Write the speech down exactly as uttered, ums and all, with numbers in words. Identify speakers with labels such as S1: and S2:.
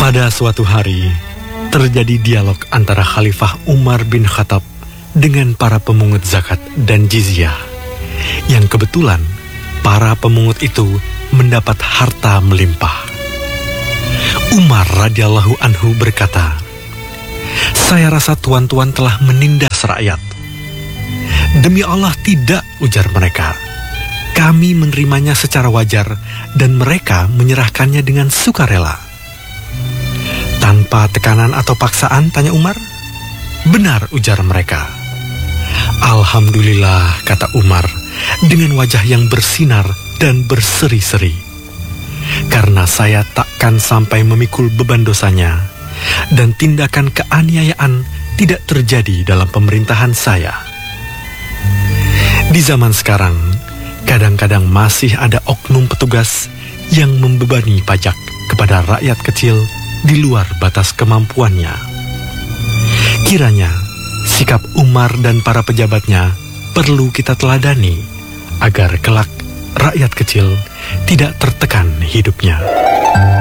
S1: Pada suatu hari, terjadi dialog antara Khalifah Umar bin Khattab dengan para pemungut zakat dan jizyah, yang kebetulan para pemungut itu mendapat harta melimpah. Umar radhiyallahu anhu berkata, "Saya rasa tuan-tuan telah menindas rakyat." "Demi Allah tidak," ujar mereka. "Kami menerimanya secara wajar dan mereka menyerahkannya dengan sukarela." "Tanpa tekanan atau paksaan?" tanya Umar. "Benar," ujar mereka. "Alhamdulillah," kata Umar dengan wajah yang bersinar dan berseri-seri. "Karena saya takkan sampai memikul beban dosanya, dan tindakan keaniayaan tidak terjadi dalam pemerintahan saya." Di zaman sekarang, kadang-kadang masih ada oknum petugas yang membebani pajak kepada rakyat kecil di luar batas kemampuannya. Kiranya sikap Umar dan para pejabatnya perlu kita teladani agar kelak rakyat kecil tidak tertekan hidupnya.